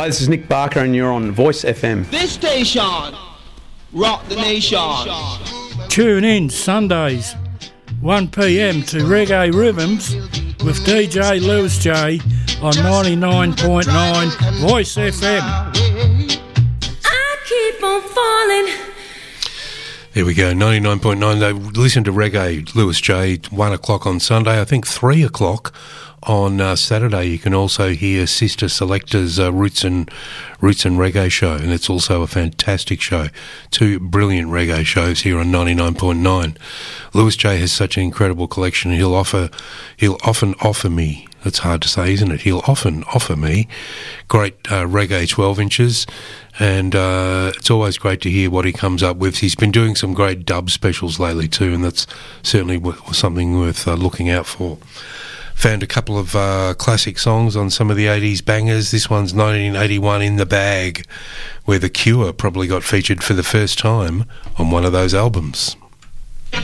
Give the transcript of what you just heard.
Hi, this is Nick Barker and you're on Voice FM. This station, rock the nation. Tune in Sundays, 1 p.m. to Reggae Rhythms with DJ Lewis J on 99.9 Voice FM. I keep on falling. There we go, 99.9. They listen to Reggae Lewis J, 1 o'clock on Sunday, I think 3 o'clock on Saturday. You can also hear Sister Selector's Roots and Reggae show, and it's also a fantastic show. 2 brilliant reggae shows here on 99.9. Lewis J has such an incredible collection. He'll often offer me, that's hard to say, isn't it? He'll often offer me great reggae 12 inches, and it's always great to hear what he comes up with. He's been doing some great dub specials lately too, and that's certainly something worth looking out for. Found a couple of classic songs on some of the 80s bangers. This one's 1981, In the Bag, where The Cure probably got featured for the first time on one of those albums.